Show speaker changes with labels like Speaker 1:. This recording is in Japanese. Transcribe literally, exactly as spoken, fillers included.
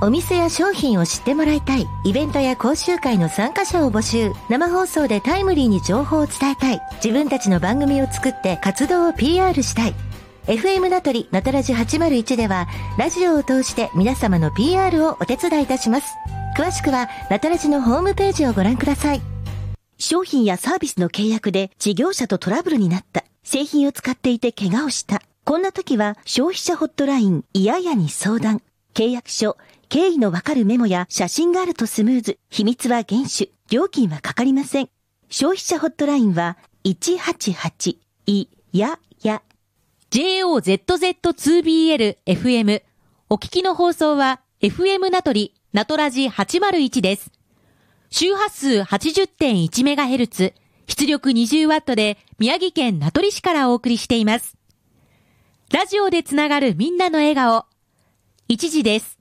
Speaker 1: お店や商品を知ってもらいたい。イベントや講習会の参加者を募集。生放送でタイムリーに情報を伝えたい。自分たちの番組を作って活動を ピーアール したい。エフエム 名取なたらじはちまるいちではラジオを通して皆様の ピーアール をお手伝いいたします。詳しくはなたらじのホームページをご覧ください。
Speaker 2: 商品やサービスの契約で事業者とトラブルになった。製品を使っていて怪我をした。こんな時は消費者ホットラインいややに相談。契約書、経緯のわかるメモや写真があるとスムーズ。秘密は厳守。料金はかかりません。消費者ホットラインはいちはちはちいやや。
Speaker 3: ジェイオーゼットゼットツービーエルエフエム。お聞きの放送は エフエム 名取なとらじはちまるいちです。周波数 はちじゅってんいちメガヘルツ、出力 にじゅうワット で宮城県名取市からお送りしています。ラジオでつながるみんなの笑顔。いちじです。